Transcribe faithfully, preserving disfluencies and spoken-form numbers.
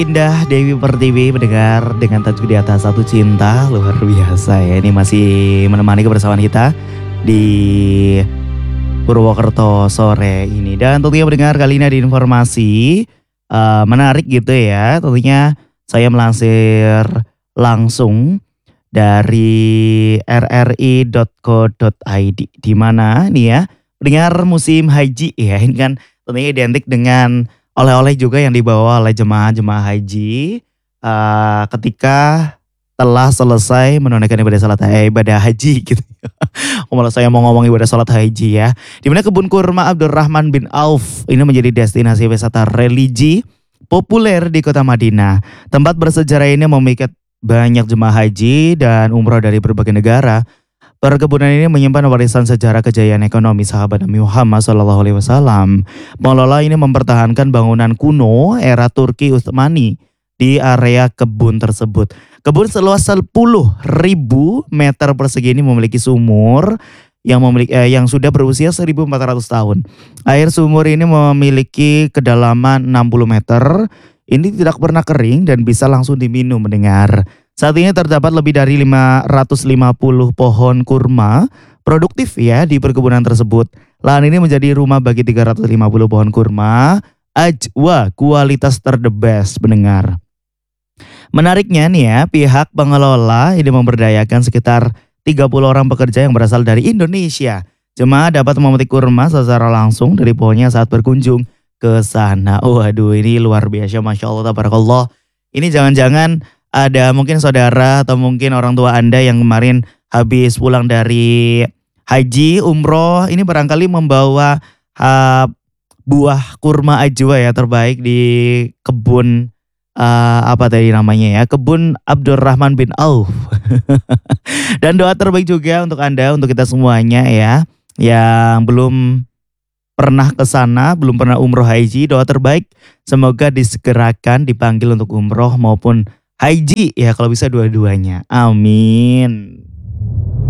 Indah Dewi Pertiwi mendengar dengan tajuk di atas satu cinta luar biasa ya. Ini masih menemani kebersamaan kita di Purwokerto sore ini. Dan tentunya mendengar kali ini ada informasi eh, menarik gitu ya. Tentunya saya melansir langsung dari r r i titik co titik i d di mana nih ya mendengar musim haji ya ini kan tentunya identik dengan oleh-oleh juga yang dibawa oleh jemaah-jemaah haji eh, ketika telah selesai menunaikan ibadah salat eh, ibadah haji gitu. Kalau saya mau ngomong ibadah salat haji ya. Di mana kebun kurma Abdurrahman bin Auf ini menjadi destinasi wisata religi populer di kota Madinah. Tempat bersejarah ini memikat banyak jemaah haji dan umroh dari berbagai negara. Perkebunan ini menyimpan warisan sejarah kejayaan ekonomi sahabat Nabi Muhammad shallallahu alaihi wasallam. Pengelola ini mempertahankan bangunan kuno era Turki Utsmani di area kebun tersebut. Kebun seluas sepuluh ribu meter persegi ini memiliki sumur yang memiliki eh, yang sudah berusia seribu empat ratus tahun. Air sumur ini memiliki kedalaman enam puluh meter. Ini tidak pernah kering dan bisa langsung diminum mendengar. Saat ini terdapat lebih dari lima ratus lima puluh pohon kurma produktif ya di perkebunan tersebut. Lahan ini menjadi rumah bagi tiga ratus lima puluh pohon kurma ajwa kualitas terdebes mendengar. Menariknya nih ya, pihak pengelola ini memberdayakan sekitar tiga puluh orang pekerja yang berasal dari Indonesia. Jemaah dapat memetik kurma secara langsung dari pohonnya saat berkunjung ke sana. Waduh, ini luar biasa, Masya Allah, tabarakallah. Ini jangan-jangan ada mungkin saudara atau mungkin orang tua Anda yang kemarin habis pulang dari haji, umroh, ini barangkali membawa uh, buah kurma ajwa ya terbaik di kebun uh, apa tadi namanya ya, kebun Abdurrahman bin Auf. Dan doa terbaik juga untuk Anda, untuk kita semuanya ya, yang belum pernah ke sana, belum pernah umroh haji, doa terbaik semoga disegerakan dipanggil untuk umroh maupun haji ya kalau bisa dua-duanya. Amin.